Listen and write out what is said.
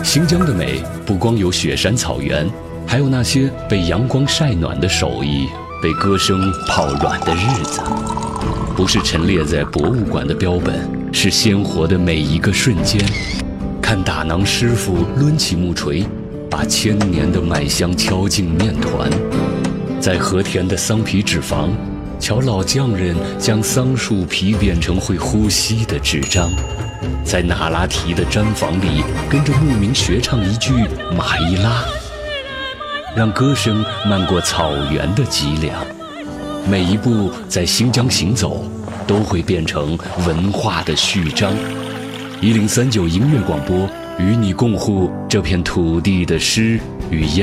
新疆的美不光有雪山草原，还有那些被阳光晒暖的手艺，被歌声泡软的日子。不是陈列在博物馆的标本，是鲜活的每一个瞬间。看打馕师傅抡起木锤，把千年的麦香敲进面团。在和田的桑皮纸坊，瞧老匠人将桑树皮变成会呼吸的纸张。在那拉提的毡房里，跟着牧民学唱一句马伊拉，让歌声漫过草原的脊梁。每一步在新疆行走，都会变成文化的序章。1039音乐广播，与你共护这片土地的诗与烟。